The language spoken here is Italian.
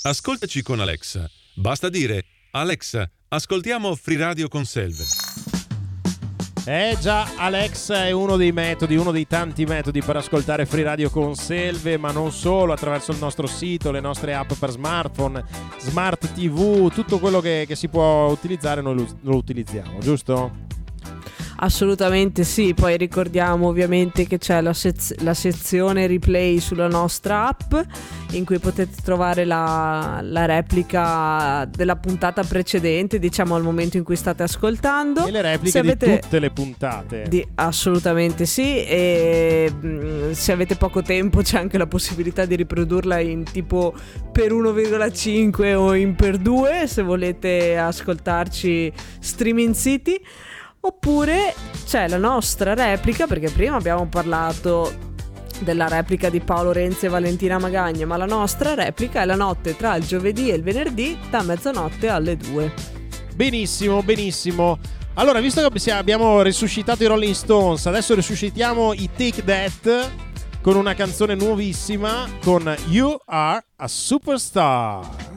Ascoltaci con Alexa. Basta dire: Alexa, ascoltiamo Free Radio con Selve. Già, Alexa è uno dei tanti metodi per ascoltare Free Radio con Selve, ma non solo, attraverso il nostro sito, le nostre app per smartphone, smart TV, tutto quello che si può utilizzare noi lo utilizziamo, giusto? Assolutamente sì, poi ricordiamo ovviamente che c'è la sezione replay sulla nostra app, in cui potete trovare la replica della puntata precedente, diciamo al momento in cui state ascoltando, e le repliche di tutte le puntate. Assolutamente sì, e se avete poco tempo c'è anche la possibilità di riprodurla in tipo per 1,5 o in per 2 se volete ascoltarci streaming city. Oppure c'è la nostra replica, perché prima abbiamo parlato della replica di Paolo Renzi e Valentina Magagna, ma la nostra replica è la notte tra il giovedì e il venerdì da mezzanotte alle 2. Benissimo, benissimo. Allora, visto che abbiamo risuscitato i Rolling Stones, adesso risuscitiamo i Take That con una canzone nuovissima, con You Are a Superstar.